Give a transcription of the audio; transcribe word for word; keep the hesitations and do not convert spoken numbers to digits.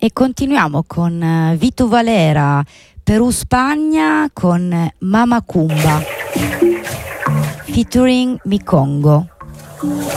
E continuiamo con uh, Vito Valera, Perù Spagna, con Mama Kumba featuring Mikongo.